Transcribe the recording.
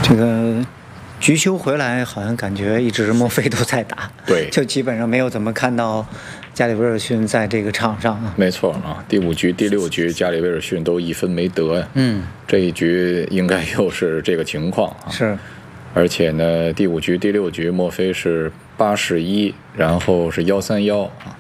这个局休回来，好像感觉一直墨菲都在打， 对， 就基本上没有怎么看到加里威尔逊在这个场上啊。 没错啊，第5局、第6局，加里威尔逊都1分没得呀。这一局应该又是这个情况啊。 是， 而且呢，第5局、第6局，墨菲是81，然后是131啊。